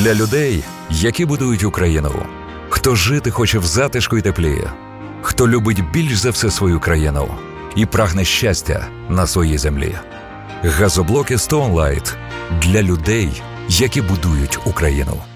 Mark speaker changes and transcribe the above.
Speaker 1: Для людей, які будують Україну. Хто жити хоче в затишку й теплі. Хто любить більш за все свою країну і прагне щастя на своїй землі. Газоблоки Stone Light для людей, які будують Україну.